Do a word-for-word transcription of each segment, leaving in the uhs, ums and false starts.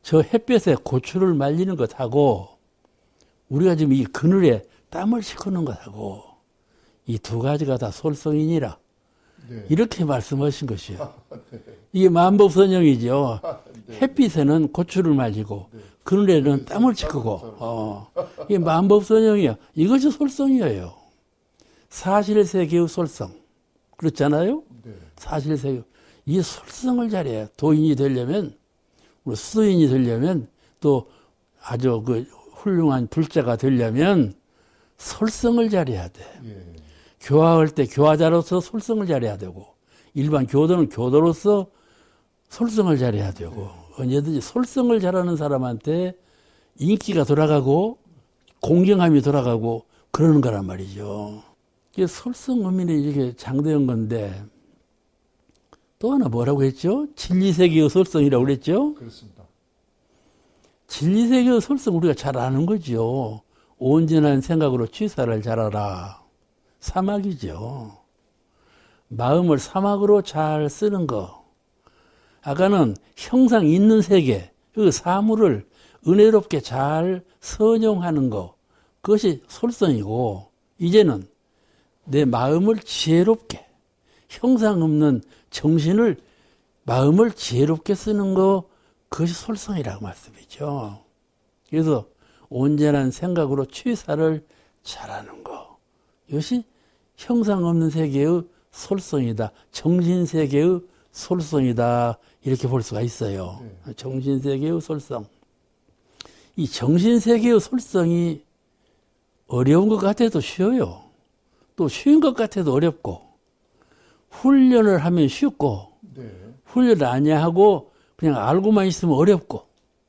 저 햇볕에 고추를 말리는 것하고 우리가 지금 이 그늘에 땀을 씻는 것하고 이 두 가지가 다 솔성이니라. 네. 이렇게 말씀하신 것이에요. 아, 네. 이게 만법선영이죠. 아, 네. 햇빛에는 고추를 말리고 네. 그늘에는 네. 땀을 씻고 어. 이게 만법선영이야. 이것이 솔성이에요. 사실세계의 솔성. 그렇잖아요? 네. 사실세계. 이 솔성을 잘해야 도인이 되려면, 우리 수도인이 되려면, 또 아주 그 훌륭한 불자가 되려면 솔성을 잘해야 돼. 예. 교화할 때 교화자로서 솔성을 잘해야 되고, 일반 교도는 교도로서 솔성을 잘해야 되고, 예. 언제든지 솔성을 잘하는 사람한테 인기가 돌아가고, 공경함이 돌아가고, 그러는 거란 말이죠. 이게 솔성 의미는 이렇게 장대한 건데, 또 하나 뭐라고 했죠? 진리세계의 솔성이라고 그랬죠? 그렇습니다. 진리세계의 솔성 우리가 잘 아는 거죠. 온전한 생각으로 취사를 잘하라. 사막이죠. 마음을 사막으로 잘 쓰는 거. 아까는 형상 있는 세계, 그 사물을 은혜롭게 잘 선용하는 거. 그것이 솔성이고, 이제는 내 마음을 지혜롭게, 형상 없는 정신을, 마음을 지혜롭게 쓰는 거, 그것이 솔성이라고 말씀이죠. 그래서 온전한 생각으로 취사를 잘하는 거. 이것이 형상 없는 세계의 솔성이다. 정신세계의 솔성이다. 이렇게 볼 수가 있어요. 네. 정신세계의 솔성. 이 정신세계의 솔성이 어려운 것 같아도 쉬워요. 또 쉬운 것 같아도 어렵고, 훈련을 하면 쉽고, 네. 훈련을 안 하고 그냥 알고만 있으면 어렵고,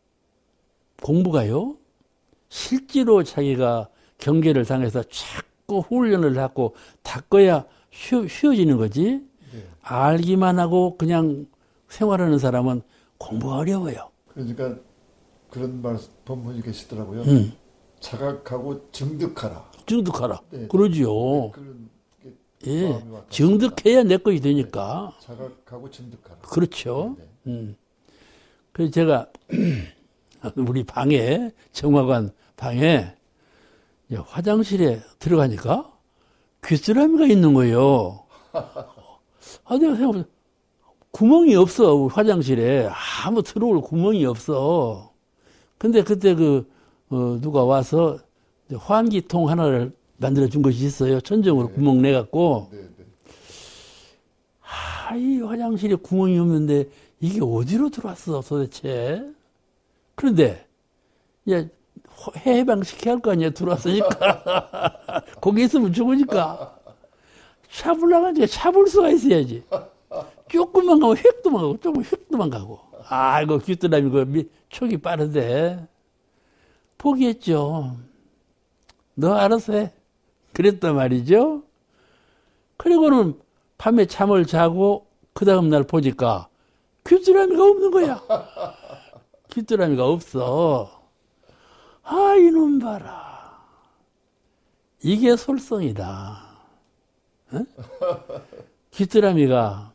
공부가요, 실제로 자기가 경계를 당해서 자꾸 훈련을 하고 닦아야 쉬, 쉬워지는 거지. 네. 알기만 하고 그냥 생활하는 사람은 공부가 어려워요. 그러니까 그런 말, 법문이 계시더라고요. 음. 자각하고 증득하라. 증득하라. 네. 그러지요. 네, 그런 예, 증득해야 내 것이 되니까. 네, 자각하고 증득하라. 그렇죠. 네, 네. 음. 그래서 제가 우리 방에, 정화관 방에 화장실에 들어가니까 귀뚜라미가 있는 거예요. 아, 내가 생각해보면 구멍이 없어, 화장실에. 아무 들어올 구멍이 없어. 근데 그때 그, 어, 누가 와서 환기통 하나를 만들어준 것이 있어요. 천정으로 네. 구멍 내갖고. 네, 네. 아, 이 화장실에 구멍이 없는데 이게 어디로 들어왔어, 도대체? 그런데, 이제, 해방시켜야 할 거 아니야, 들어왔으니까. 거기 있으면 죽으니까. 차불나가니까 차볼 수가 있어야지. 조금만 가고 휙 도망가고, 조금 휙 도망가고. 아이고, 귀뚜라미, 그, 촉이 빠르대. 포기했죠. 너 알아서 해. 그랬단 말이죠. 그리고는 밤에 잠을 자고 그 다음날 보니까 귀뚜라미가 없는 거야. 귀뚜라미가 없어. 아, 이놈 봐라. 이게 솔성이다. 어? 귀뚜라미가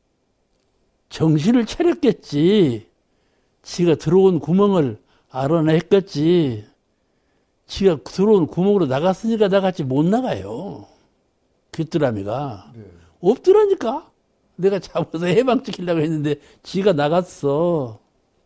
정신을 차렸겠지. 지가 들어온 구멍을 알아냈겠지. 지가 들어온 구멍으로 나갔으니까 나같이 못 나가요. 귀뚜라미가. 네. 없더라니까. 내가 잡아서 해방시키려고 했는데 지가 나갔어.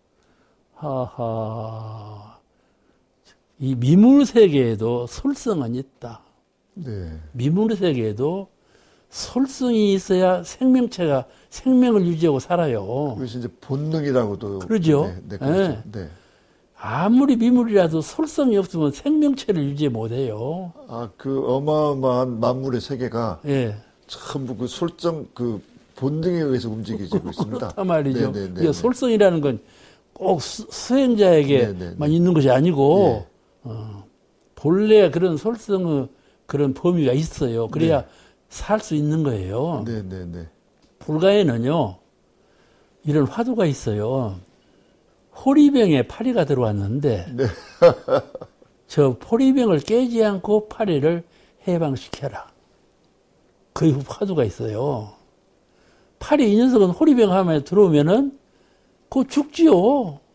하하. 이 미물세계에도 솔성은 있다. 네. 미물세계에도 솔성이 있어야 생명체가 생명을 유지하고 살아요. 그것이 이제 본능이라고도. 그러죠. 네, 네, 그렇죠. 네. 네. 아무리 미물이라도 솔성이 없으면 생명체를 유지 못해요. 아, 그 어마어마한 만물의 세계가 예. 전부 그 솔성, 그 본능에 의해서 움직이고 있습니다. 그렇단 말이죠. 네, 네, 네, 솔성이라는 건 꼭 수행자에게만 네, 네, 네. 있는 것이 아니고 네. 어, 본래 그런 솔성의 그런 범위가 있어요. 그래야 네. 살 수 있는 거예요. 네, 네, 네. 불가에는요, 이런 화두가 있어요. 호리병에 파리가 들어왔는데 네. 저 호리병을 깨지 않고 파리를 해방시켜라. 그 화두가 있어요. 파리 이 녀석은 호리병 하면 들어오면은 그거 죽지요.